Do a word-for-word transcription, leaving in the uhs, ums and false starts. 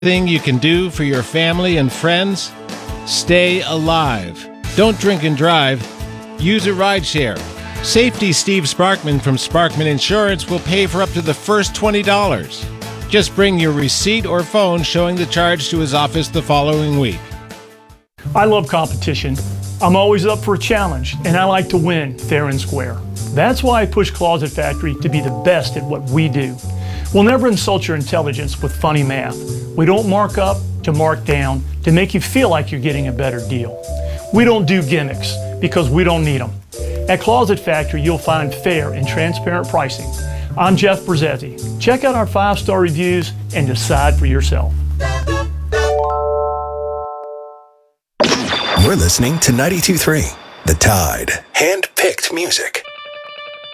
Thing you can do for your family and friends? Stay alive. Don't drink and drive. Use a rideshare. Safety Steve Sparkman from Sparkman Insurance will pay for up to the first twenty dollars. Just bring your receipt or phone showing the charge to his office the following week. I love competition. I'm always up for a challenge, and I like to win fair and square. That's why I push Closet Factory to be the best at what we do. We'll never insult your intelligence with funny math. We don't mark up to mark down to make you feel like you're getting a better deal. We don't do gimmicks because we don't need them. At Closet Factory, you'll find fair and transparent pricing. I'm Jeff Brzezzi. Check out our five-star reviews and decide for yourself. You're listening to ninety-two point three The Tide. Hand-picked music.